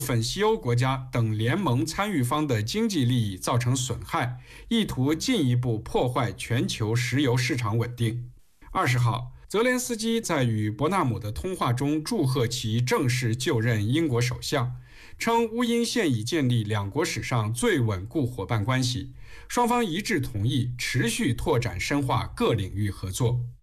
分西欧国家等联盟参与方的经济利益造成损害，意图进一步破坏全球石油市场稳定。20号，泽连斯基在与伯纳姆的通话中祝贺其正式就任英国首相，称乌英现已建立两国史上最稳固伙伴关系，双方一致同意持续拓展深化各领域合作。